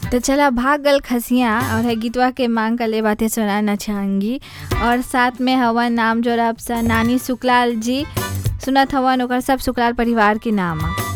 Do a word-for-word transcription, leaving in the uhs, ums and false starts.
तो चला भाग गल खसियाँ और है गीतवा के मांग कर ले बातें सुनाना चाहूँगी। और साथ में हवन नाम जो रब सा नानी सुकलाल जी सुनत हवन ओकर सब सुकलाल परिवार के नाम।